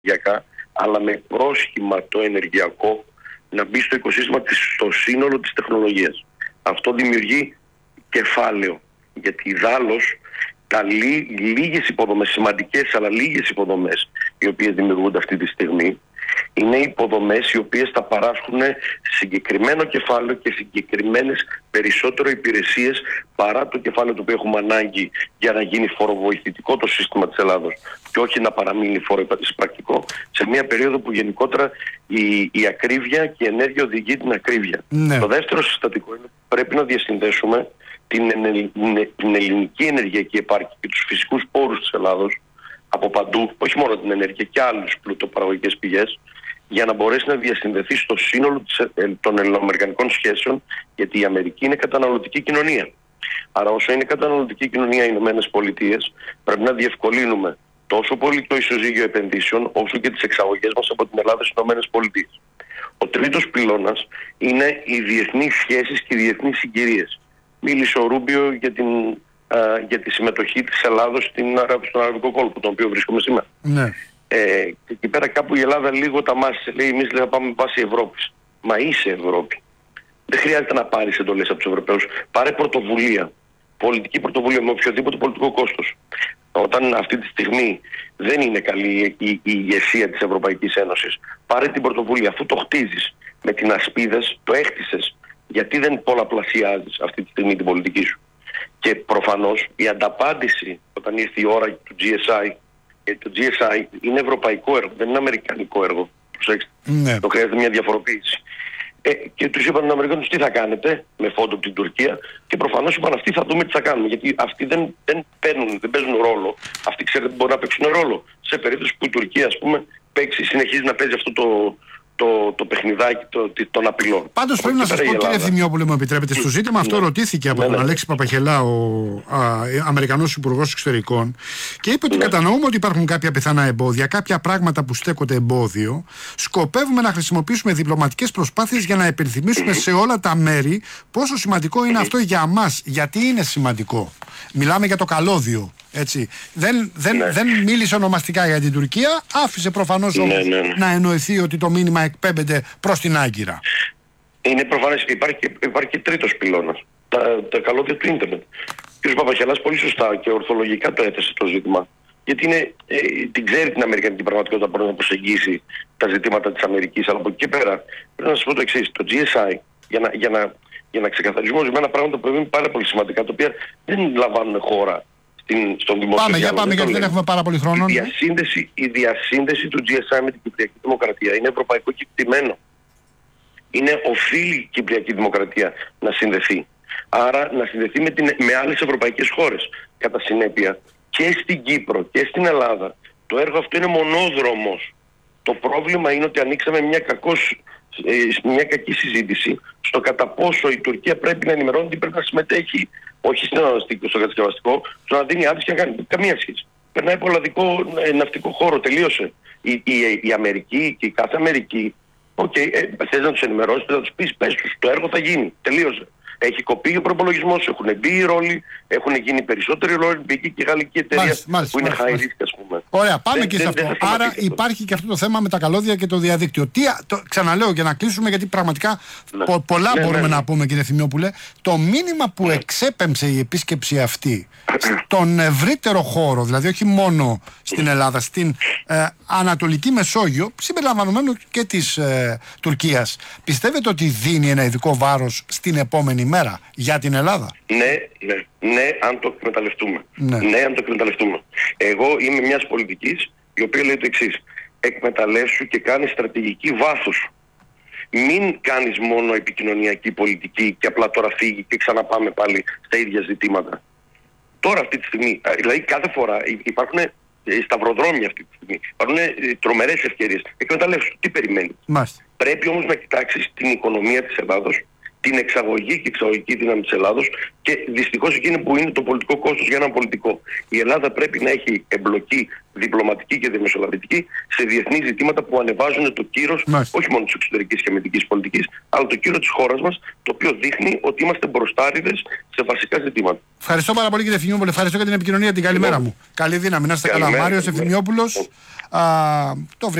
ενεργειακά, αλλά με πρόσχημα το ενεργειακό να μπει στο οικοσύστημα στο σύνολο της τεχνολογίας. Αυτό δημιουργεί κεφάλαιο, γιατί ιδάλλως λίγες υποδομές, σημαντικές αλλά λίγες υποδομές οι οποίες δημιουργούνται αυτή τη στιγμή, είναι υποδομές οι οποίες θα παράσχουν συγκεκριμένο κεφάλαιο και συγκεκριμένες περισσότερο υπηρεσίες παρά το κεφάλαιο το οποίο έχουμε ανάγκη για να γίνει φοροβοηθητικό το σύστημα της Ελλάδος και όχι να παραμείνει φοροεισπρακτικό σε μια περίοδο που γενικότερα η ακρίβεια και η ενέργεια οδηγεί την ακρίβεια. Ναι. Το δεύτερο συστατικό είναι ότι πρέπει να διασυνδέσουμε την ελληνική ενεργειακή επάρκεια και τους φυσικούς πόρους της Ελλάδος από παντού, όχι μόνο την ενέργεια και άλλους πλουτοπαραγωγικές πηγές, για να μπορέσει να διασυνδεθεί στο σύνολο των ελληνοαμερικανικών σχέσεων, γιατί η Αμερική είναι καταναλωτική κοινωνία. Άρα όσο είναι καταναλωτική κοινωνία οι Ηνωμένες Πολιτείες, πρέπει να διευκολύνουμε τόσο πολύ το ισοζύγιο επενδύσεων, όσο και τις εξαγωγές μας από την Ελλάδα στις Ηνωμένες Πολιτείες. Ο τρίτος πυλώνας είναι οι διεθνείς σχέσεις και οι διεθνείς συγκυρίες. Μίλησε ο Ρούμπιο για τη συμμετοχή της Ελλάδος στον Αραβικό κόλπο, τον οποίο βρίσκομαι σήμερα. Ναι. Και εκεί πέρα κάπου η Ελλάδα λίγο τα μάσησε. Λέει, εμείς θα πάμε βάσει Ευρώπης. Μα είσαι Ευρώπη. Δεν χρειάζεται να πάρεις εντολές από τους Ευρωπαίους. Πάρε πρωτοβουλία. Πολιτική πρωτοβουλία με οποιοδήποτε πολιτικό κόστος. Όταν αυτή τη στιγμή δεν είναι καλή η ηγεσία της Ευρωπαϊκής Ένωσης, πάρε την πρωτοβουλία. Αφού το χτίζεις με την ασπίδες, το έχτισες. Γιατί δεν πολλαπλασιάζεις αυτή τη στιγμή την πολιτική σου? Και προφανώς η ανταπάντηση όταν ήρθε η ώρα του GSI, γιατί το GSI είναι ευρωπαϊκό έργο, δεν είναι αμερικανικό έργο. Προσέξτε, Ναι. το χρειάζεται μια διαφοροποίηση. Και τους είπαν οι Αμερικανούς τι θα κάνετε με φόντο από την Τουρκία, και προφανώς είπαν αυτοί θα δούμε τι θα κάνουμε. Γιατί αυτοί δεν παίζουν ρόλο. Αυτοί ξέρετε ότι μπορεί να παίξουν ρόλο σε περίπτωση που η Τουρκία, ας πούμε, συνεχίζει να παίζει αυτό το παιχνιδάκι των απειλών. Πάντως πρέπει να σας πω, κύριε Ευθυμιόπουλε, μου επιτρέπετε, στο ζήτημα αυτό ρωτήθηκε από τον Αλέξη Παπαχελά, ο Αμερικανός Υπουργός Εξωτερικών, και είπε ότι κατανοούμε ότι υπάρχουν κάποια πιθανά εμπόδια, κάποια πράγματα που στέκονται εμπόδιο. Σκοπεύουμε να χρησιμοποιήσουμε διπλωματικές προσπάθειες για να υπενθυμίσουμε σε όλα τα μέρη πόσο σημαντικό είναι αυτό για μας. Γιατί είναι σημαντικό? Μιλάμε για το καλώδιο. Έτσι. Δεν μίλησε ονομαστικά για την Τουρκία, άφησε προφανώς όμως να εννοηθεί ότι το μήνυμα εκπέμπεται προς την Άγκυρα. Είναι προφανές. Υπάρχει και τρίτος πυλώνας. Τα καλώδια του ίντερνετ. Ο κ. Παπαχελάς πολύ σωστά και ορθολογικά το έθεσε το ζήτημα. Γιατί την ξέρει την αμερικανική πραγματικότητα, μπορεί να προσεγγίσει τα ζητήματα της Αμερικής. Αλλά από εκεί και πέρα πρέπει να σας πω το εξής. Το GSI, για να ξεκαθαρίσουμε ορισμένα πράγματα που είναι πάρα πολύ σημαντικά, τα οποία δεν λαμβάνουν χώρα στον δημόσιο διάλογο. Πάμε, γιατί δεν έχουμε πάρα πολύ χρόνο. Η διασύνδεση του GSI με την Κυπριακή Δημοκρατία είναι ευρωπαϊκό κεκτημένο. Οφείλει η Κυπριακή Δημοκρατία να συνδεθεί. Άρα να συνδεθεί με άλλες ευρωπαϊκές χώρες. Κατά συνέπεια και στην Κύπρο και στην Ελλάδα το έργο αυτό είναι μονόδρομος. Το πρόβλημα είναι ότι ανοίξαμε μια κακή συζήτηση στο κατά πόσο η Τουρκία πρέπει να ενημερώνει ότι πρέπει να συμμετέχει, όχι στο κατασκευαστικό, στο να δίνει άδειες και να κάνει καμία σχέση. Περνάει από ολλανδικό ναυτικό χώρο, τελείωσε. Η Αμερική και η κάθε Αμερική, θες να τους ενημερώσεις, θες να τους πεις, πες τους, το έργο θα γίνει, τελείωσε. Έχει κοπεί ο προπολογισμός, έχουν μπει οι ρόλοι, έχουν γίνει περισσότεροι ρόλοι, μπήκε και η γαλλική εταιρεία που είναι high risk, ας πούμε. Ωραία, πάμε και σε αυτό. Άρα υπάρχει και αυτό το θέμα με τα καλώδια και το διαδίκτυο. Ξαναλέω για να κλείσουμε, γιατί πραγματικά πολλά μπορούμε να πούμε, κύριε Ευθυμιόπουλε. Το μήνυμα που εξέπεμψε η επίσκεψη αυτή στον ευρύτερο χώρο, δηλαδή όχι μόνο στην Ελλάδα, στην Ανατολική Μεσόγειο, συμπεριλαμβανομένου και της Τουρκίας, πιστεύετε ότι δίνει ένα ειδικό βάρος στην επόμενη μέρα για την Ελλάδα? Ναι, αν το εκμεταλλευτούμε. Ναι, αν το εκμεταλλευτούμε. Εγώ είμαι μιας πολιτικής η οποία λέει το εξής. Εκμεταλλεύσου και κάνεις στρατηγική βάθους. Μην κάνεις μόνο επικοινωνιακή πολιτική και απλά τώρα φύγει και ξαναπάμε πάλι στα ίδια ζητήματα. Τώρα αυτή τη στιγμή, δηλαδή κάθε φορά υπάρχουν σταυροδρόμια αυτή τη στιγμή. Υπάρχουν τρομερές ευκαιρίες. Εκμεταλλεύσου. Τι περιμένεις? Μάλιστα. Πρέπει όμως να κοιτάξεις την οικονομία της Ελλάδος την εξαγωγή και εξαγωγική δύναμη της Ελλάδος και δυστυχώς εκείνη που είναι το πολιτικό κόστος για έναν πολιτικό. Η Ελλάδα πρέπει να έχει εμπλοκή διπλωματική και διαμεσολαβητική σε διεθνείς ζητήματα που ανεβάζουν το κύρος όχι μόνο της εξωτερικής και αμυντικής πολιτικής, αλλά το κύρος της χώρας μας, το οποίο δείχνει ότι είμαστε μπροστάριδες σε βασικά ζητήματα. Ευχαριστώ πάρα πολύ, κύριε Ευθυμιόπουλε. Ευχαριστώ για την επικοινωνία. Την καλημέρα μου. Καλή δύναμη. Να είστε καλά. Μάριος Ευθυμιόπουλος.